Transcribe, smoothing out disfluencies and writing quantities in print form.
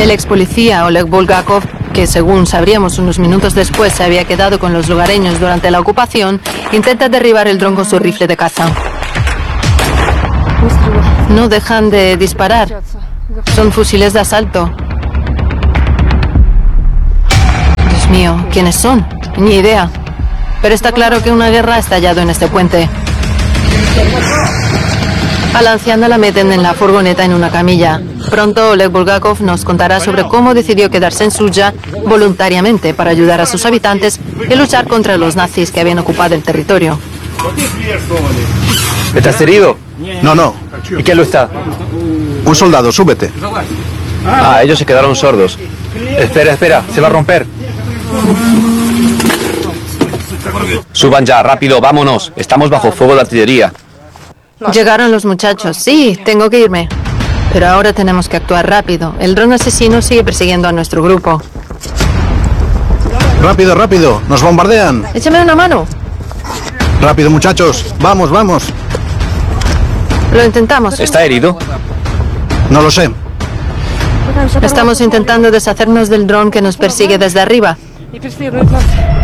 El ex policía Oleg Bulgakov, que según sabríamos unos minutos después se había quedado con los lugareños durante la ocupación, intenta derribar el dron con su rifle de caza. No dejan de disparar. Son fusiles de asalto. Dios mío, ¿quiénes son? Ni idea. Pero está claro que una guerra ha estallado en este puente. A la anciana la meten en la furgoneta en una camilla. Pronto Oleg Bulgakov nos contará sobre cómo decidió quedarse en Sudzha voluntariamente para ayudar a sus habitantes y luchar contra los nazis que habían ocupado el territorio. ¿Estás herido? No. ¿Y quién lo está? Un soldado, súbete. Ah, ellos se quedaron sordos. Espera, se va a romper. Suban ya, rápido, vámonos. Estamos bajo fuego de artillería. Llegaron los muchachos. Sí, tengo que irme. Pero ahora tenemos que actuar rápido. El dron asesino sigue persiguiendo a nuestro grupo. Rápido, nos bombardean. Échame una mano. Rápido, muchachos, vamos. Lo intentamos. ¿Está herido? No lo sé. Estamos intentando deshacernos del dron que nos persigue desde arriba.